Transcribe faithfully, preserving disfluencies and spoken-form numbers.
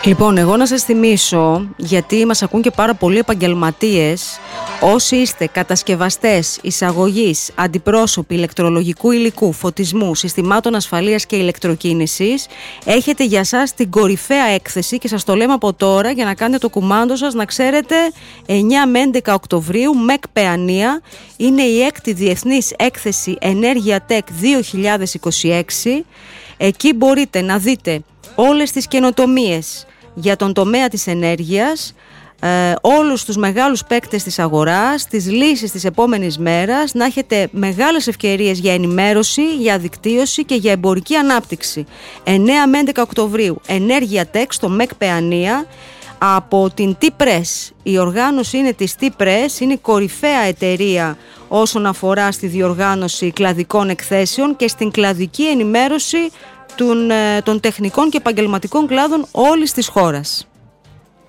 Λοιπόν, εγώ να σας θυμίσω, γιατί μας ακούν και πάρα πολλοί επαγγελματίες, όσοι είστε κατασκευαστές, εισαγωγής, αντιπρόσωποι ηλεκτρολογικού υλικού, φωτισμού, συστημάτων ασφαλείας και ηλεκτροκίνησης, έχετε για σας την κορυφαία έκθεση και σας το λέμε από τώρα για να κάνετε το κουμάντο σας, να ξέρετε, εννιά με έντεκα Οκτωβρίου, ΜΕΚ Παιανία, είναι η έκτη διεθνής έκθεση Ενέργεια Tech δύο χιλιάδες είκοσι έξι. Εκεί μπορείτε να δείτε όλες τις καινοτομίες για τον τομέα της ενέργειας, ε, όλους τους μεγάλους παίκτες της αγοράς, τις λύσεις της επόμενης μέρας, να έχετε μεγάλες ευκαιρίες για ενημέρωση, για δικτύωση και για εμπορική ανάπτυξη. εννιά με έντεκα Οκτωβρίου, Ενέργεια Tech στο ΜΕΚ Παιανία, από την T-Press. Η οργάνωση είναι της T-Press, είναι η κορυφαία εταιρεία όσον αφορά στη διοργάνωση κλαδικών εκθέσεων και στην κλαδική ενημέρωση των, των τεχνικών και επαγγελματικών κλάδων όλης της χώρας.